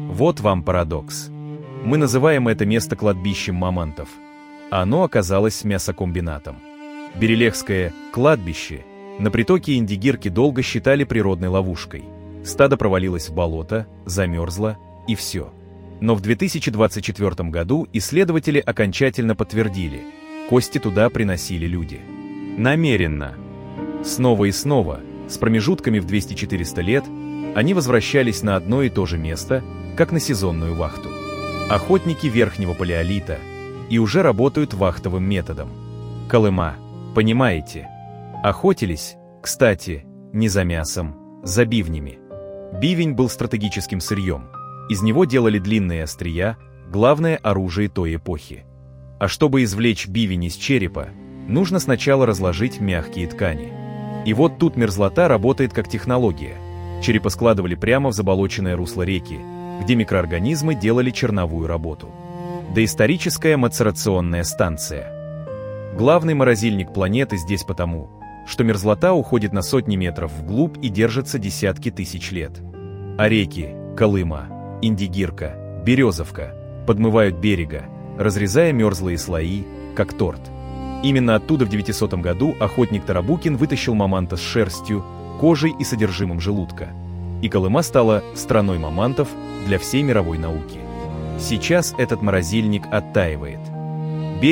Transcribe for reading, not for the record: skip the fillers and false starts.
Вот вам парадокс. Мы называем это место кладбищем мамонтов, а оно оказалось мясокомбинатом. Берелехское кладбище на притоке Индигирки долго считали природной ловушкой. Стадо провалилось в болото, замерзло и все. Но в 2024 году исследователи окончательно подтвердили, кости туда приносили люди. Намеренно. Снова и снова, с промежутками в 200-400 лет, они возвращались на одно и то же место, как на сезонную вахту. Охотники верхнего палеолита и уже работают вахтовым методом. Колыма, понимаете? Охотились, кстати, не за мясом, за бивнями. Бивень был стратегическим сырьем. Из него делали длинные острия, главное оружие той эпохи. А чтобы извлечь бивень из черепа, нужно сначала разложить мягкие ткани. И вот тут мерзлота работает как технология. Черепа складывали прямо в заболоченное русло реки, где микроорганизмы делали черновую работу. Доисторическая мацерационная станция. Главный морозильник планеты здесь потому, что мерзлота уходит на сотни метров вглубь и держится десятки тысяч лет. А реки Колыма, Индигирка, Березовка подмывают берега, разрезая мерзлые слои, как торт. Именно оттуда в 900 году охотник Тарабукин вытащил мамонта с шерстью, кожей и содержимым желудка. И Колыма стала страной мамонтов для всей мировой науки. Сейчас этот морозильник оттаивает.